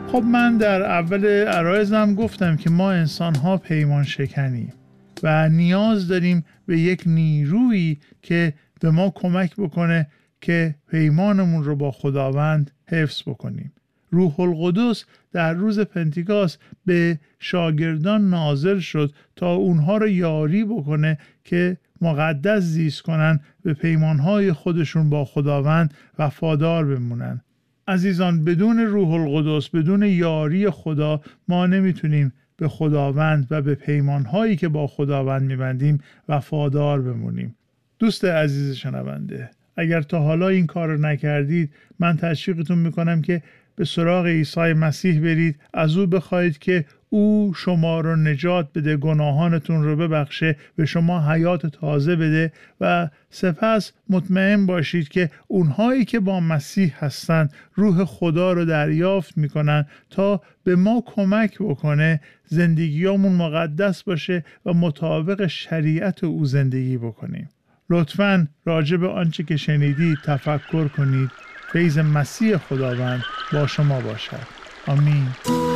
خب من در اول عرایزم گفتم که ما انسان‌ها پیمان شکنیم و نیاز داریم به یک نیرویی که به ما کمک بکنه که پیمانمون رو با خداوند حفظ بکنیم. روح القدس در روز پنتیکاست به شاگردان نازل شد تا اونها رو یاری بکنه که مقدس زیست کنن، به پیمانهای خودشون با خداوند وفادار بمونن. عزیزان، بدون روح القدس، بدون یاری خدا، ما نمیتونیم به خداوند و به پیمانهایی که با خداوند میبندیم وفادار بمونیم. دوست عزیز شنونده، اگر تا حالا این کار رو نکردید، من تشویقتون میکنم که به سراغ عیسی مسیح برید، از او بخواهید که او شما رو نجات بده، گناهانتون رو ببخشه، به شما حیات تازه بده و سپس مطمئن باشید که اونهایی که با مسیح هستن روح خدا رو دریافت میکنن تا به ما کمک بکنه زندگیامون مقدس باشه و مطابق شریعت او زندگی بکنیم. لطفاً راجع به آنچه که شنیدید تفکر کنید. فیض مسیح خداوند با شما باشد. آمین.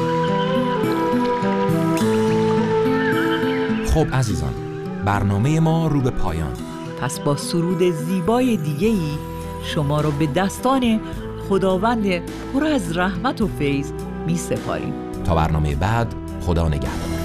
خب عزیزان، برنامه ما رو به پایان. پس با سرود زیبای دیگه‌ای شما رو به دستان خداوند پر از رحمت و فیض می سپاریم. تا برنامه بعد، خدا نگهدار.